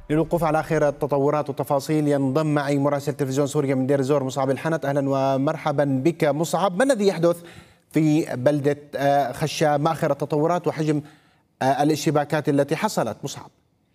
للوقوف على آخر التطورات والتفاصيل ينضم معي مراسل تلفزيون سوريا من دير الزور مصعب الحنت. أهلا ومرحبا بك مصعب. ما الذي يحدث في بلدة خشاب؟ ما آخر التطورات وحجم الاشتباكات التي حصلت مصعب؟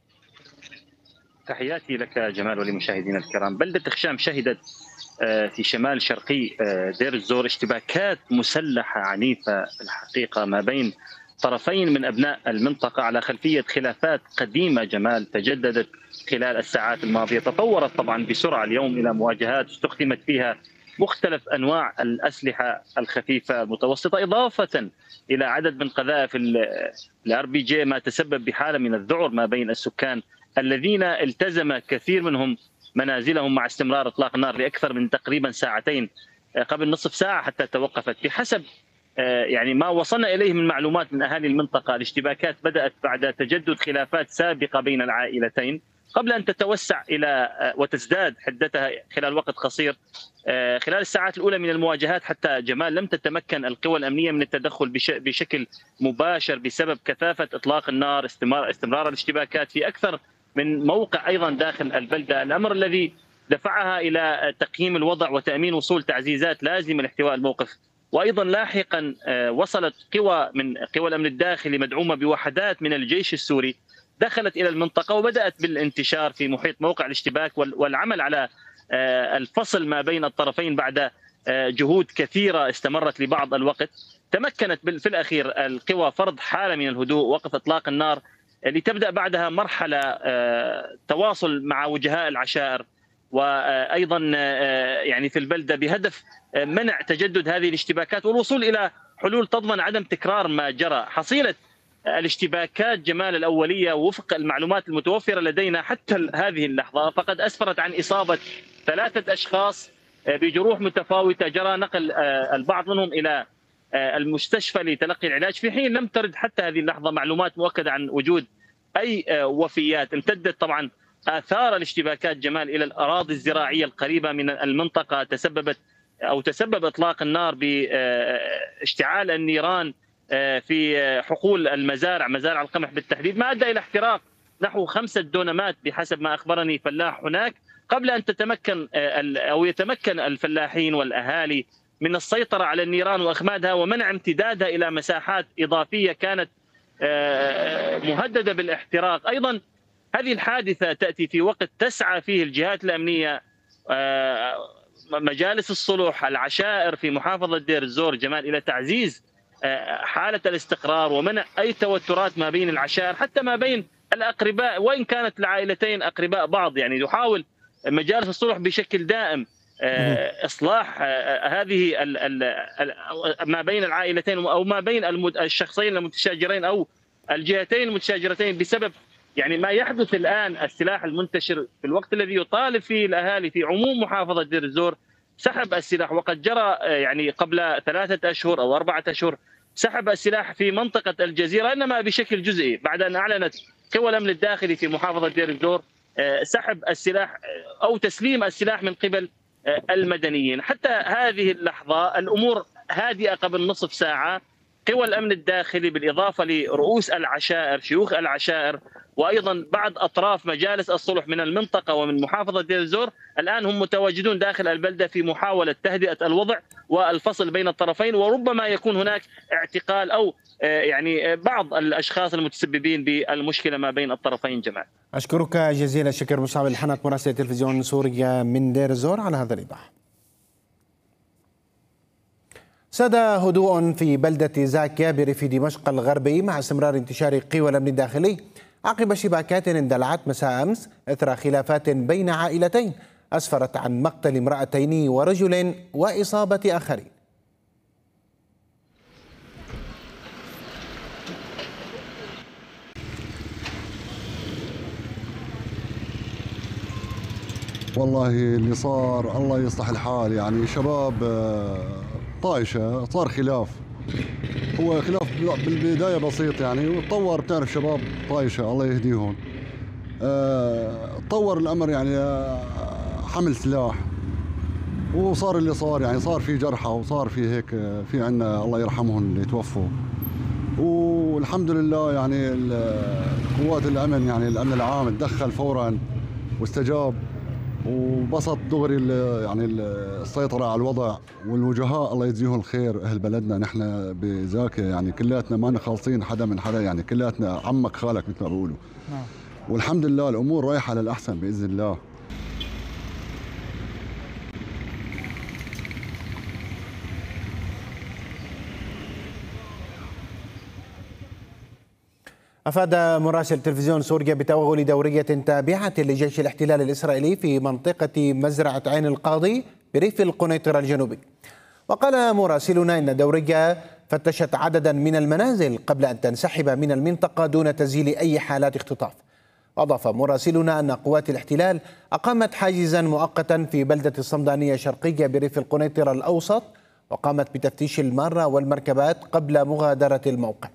تحياتي لك جمال ولمشاهدينا الكرام. بلدة خشام شهدت في شمال شرقي دير الزور اشتباكات مسلحة عنيفة في الحقيقة ما بين طرفين من أبناء المنطقة على خلفية خلافات قديمة جمال تجددت خلال الساعات الماضية. تطورت طبعا بسرعة اليوم إلى مواجهات استخدمت فيها مختلف أنواع الأسلحة الخفيفة المتوسطة، إضافة إلى عدد من قذائف الار بي جي، ما تسبب بحالة من الذعر ما بين السكان الذين التزم كثير منهم منازلهم مع استمرار إطلاق النار لأكثر من تقريبا ساعتين، قبل نصف ساعة حتى توقفت. بحسب يعني ما وصلنا إليه من معلومات من أهالي المنطقة، الاشتباكات بدأت بعد تجدد خلافات سابقة بين العائلتين قبل أن تتوسع إلى وتزداد حدتها خلال وقت قصير. خلال الساعات الأولى من المواجهات حتى جمال لم تتمكن القوى الأمنية من التدخل بشكل مباشر بسبب كثافة إطلاق النار، استمرار الاشتباكات في أكثر من موقع أيضا داخل البلدة، الأمر الذي دفعها إلى تقييم الوضع وتأمين وصول تعزيزات لازمة لاحتواء الموقف. وأيضا لاحقا وصلت قوى من قوى الأمن الداخلي مدعومة بوحدات من الجيش السوري دخلت إلى المنطقة وبدأت بالانتشار في محيط موقع الاشتباك والعمل على الفصل ما بين الطرفين بعد جهود كثيرة استمرت لبعض الوقت. تمكنت في الأخير القوى فرض حالة من الهدوء، وقف إطلاق النار، لتبدأ بعدها مرحلة تواصل مع وجهاء العشائر وأيضا يعني في البلدة بهدف منع تجدد هذه الاشتباكات والوصول إلى حلول تضمن عدم تكرار ما جرى. حصيلة الاشتباكات جمال الأولية وفق المعلومات المتوفرة لدينا حتى هذه اللحظة فقد أسفرت عن إصابة 3 أشخاص بجروح متفاوتة، جرى نقل البعض منهم إلى المستشفى لتلقي العلاج، في حين لم ترد حتى هذه اللحظة معلومات مؤكدة عن وجود أي وفيات. امتدت طبعا آثار الاشتباكات جمال إلى الأراضي الزراعية القريبة من المنطقة، تسبب إطلاق النار باشتعال النيران في حقول المزارع، مزارع القمح بالتحديد، ما أدى إلى احتراق نحو 5 دونمات بحسب ما أخبرني فلاح هناك، قبل أن يتمكن الفلاحين والأهالي من السيطرة على النيران وإخمادها ومنع امتدادها إلى مساحات إضافية كانت مهددة بالاحتراق. أيضا هذه الحادثة تأتي في وقت تسعى فيه الجهات الأمنية، مجالس الصلح، العشائر في محافظة دير الزور جمال، إلى تعزيز حالة الاستقرار ومنع أي توترات ما بين العشائر حتى ما بين الأقرباء، وإن كانت العائلتين أقرباء بعض. يعني يحاول مجالس الصلح بشكل دائم إصلاح هذه ما بين العائلتين أو ما بين الشخصين المتشاجرين أو الجهتين المتشاجرتين بسبب يعني ما يحدث الآن، السلاح المنتشر في الوقت الذي يطالب فيه الأهالي في عموم محافظة دير الزور سحب السلاح. وقد جرى يعني قبل 3 أشهر أو 4 أشهر سحب السلاح في منطقة الجزيرة، إنما بشكل جزئي بعد أن أعلنت قوى الأمن الداخلي في محافظة دير الزور سحب السلاح أو تسليم السلاح من قبل المدنيين. حتى هذه اللحظة الأمور هادئة. قبل نصف ساعة قوى الأمن الداخلي بالإضافة لرؤوس العشائر، شيوخ العشائر، وأيضا بعض أطراف مجالس الصلح من المنطقة ومن محافظة دير الزور الآن هم متواجدون داخل البلدة في محاولة تهدئة الوضع والفصل بين الطرفين، وربما يكون هناك اعتقال أو يعني بعض الأشخاص المتسببين بالمشكلة ما بين الطرفين. جمال، أشكرك جزيل الشكر مصعب الحنت مراسل تلفزيون سوريا من دير الزور على هذا الإيضاح. ساد هدوء في بلدة زاكيا بريف دمشق الغربي مع استمرار انتشار قوى الأمن الداخلي عقب اشتباكات اندلعت مساء أمس إثر خلافات بين عائلتين أسفرت عن مقتل امرأتين ورجل وإصابة آخرين. والله اللي صار الله يصلح الحال، يعني شباب طايشة، صار خلاف، هو خلاف بالبداية بسيط يعني وتطور، بتعرف شباب طايشة الله يهديهم، تطور الأمر يعني حمل سلاح وصار اللي صار، يعني صار في جرحى وصار في هيك، في عنا الله يرحمهم اللي توفوا، والحمد لله يعني قوات الأمن، يعني الأمن العام تدخل فورا واستجاب وبسط دغري يعني السيطرة على الوضع. والوجهاء الله يجزيهم الخير، أهل بلدنا نحن بزاكي يعني كلياتنا ما خالصين حدا من حدا، يعني كلياتنا عمك خالك مثل ما بيقولوا. والحمد لله الأمور رايحة للأحسن بإذن الله. أفاد مراسل تلفزيون سوريا بتوغل دورية تابعة لجيش الاحتلال الإسرائيلي في منطقة مزرعة عين القاضي بريف القنيطرة الجنوبي. وقال مراسلنا إن الدورية فتشت عددا من المنازل قبل أن تنسحب من المنطقة دون تسجيل أي حالات اختطاف. أضاف مراسلنا أن قوات الاحتلال أقامت حاجزا مؤقتا في بلدة الصمدانية الشرقية بريف القنيطرة الأوسط، وقامت بتفتيش المارة والمركبات قبل مغادرة الموقع.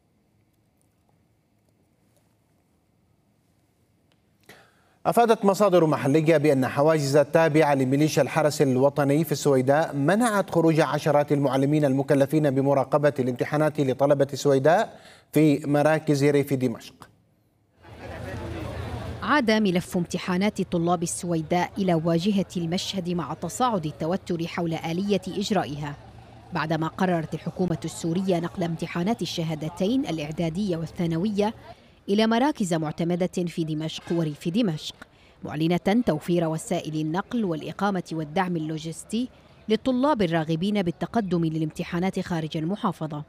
أفادت مصادر محلية بأن حواجز تابعة لميليشيا الحرس الوطني في السويداء منعت خروج عشرات المعلمين المكلفين بمراقبة الامتحانات لطلبة السويداء في مراكز ريف دمشق. عاد ملف امتحانات طلاب السويداء إلى واجهة المشهد مع تصاعد التوتر حول آلية إجرائها، بعدما قررت الحكومة السورية نقل امتحانات الشهادتين الإعدادية والثانوية إلى مراكز معتمدة في دمشق وريف دمشق، معلنة توفير وسائل النقل والإقامة والدعم اللوجستي للطلاب الراغبين بالتقدم للامتحانات خارج المحافظة.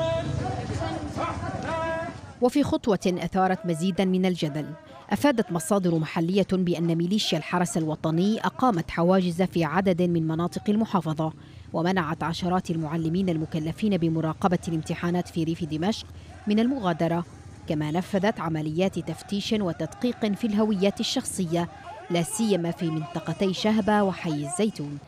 وفي خطوة أثارت مزيدا من الجدل، أفادت مصادر محلية بأن ميليشيا الحرس الوطني أقامت حواجز في عدد من مناطق المحافظة، ومنعت عشرات المعلمين المكلفين بمراقبة الامتحانات في ريف دمشق من المغادرة، كما نفذت عمليات تفتيش وتدقيق في الهويات الشخصية، لا سيما في منطقتي شهبة وحي الزيتون.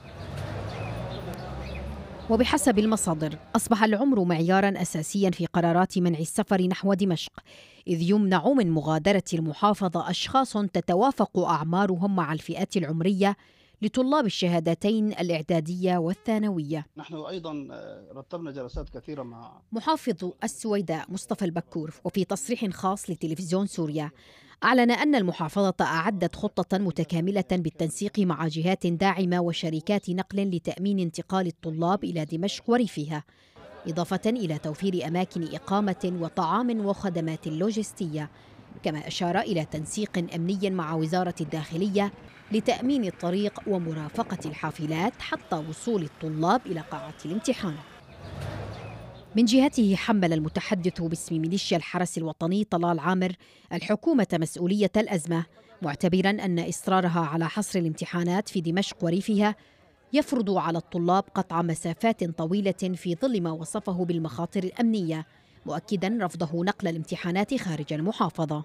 وبحسب المصادر أصبح العمر معياراً أساسياً في قرارات منع السفر نحو دمشق، إذ يمنع من مغادرة المحافظة أشخاص تتوافق أعمارهم مع الفئات العمرية لطلاب الشهادتين الإعدادية والثانوية. نحن أيضا رتبنا جلسات كثيرة مع محافظ السويداء مصطفى البكور، وفي تصريح خاص لتلفزيون سوريا أعلن أن المحافظة أعدت خطة متكاملة بالتنسيق مع جهات داعمة وشركات نقل لتأمين انتقال الطلاب إلى دمشق وريفها، إضافة إلى توفير أماكن إقامة وطعام وخدمات لوجستية، كما أشار إلى تنسيق أمني مع وزارة الداخلية لتأمين الطريق ومرافقة الحافلات حتى وصول الطلاب إلى قاعة الامتحان. من جهته حمل المتحدث باسم ميليشيا الحرس الوطني طلال عامر الحكومة مسؤولية الأزمة، معتبراً أن إصرارها على حصر الامتحانات في دمشق وريفها يفرض على الطلاب قطع مسافات طويلة في ظل ما وصفه بالمخاطر الأمنية، مؤكداً رفضه نقل الامتحانات خارج المحافظة.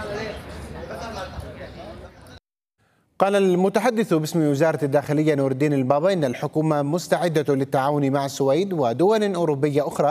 قال المتحدث باسم وزارة الداخلية نور الدين البابا إن الحكومة مستعدة للتعاون مع السويد ودول أوروبية أخرى